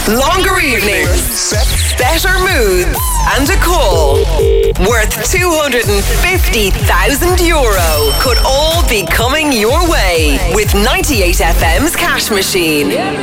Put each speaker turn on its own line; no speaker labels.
longer evenings, better moods, and a call worth €250,000 could all be coming your way with 98 FM's Cash Machine.